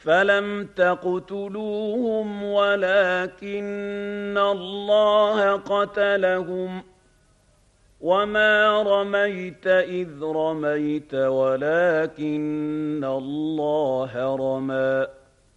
فلم تقتلوهم ولكن الله قتلهم وما رميت إذ رميت ولكن الله رمى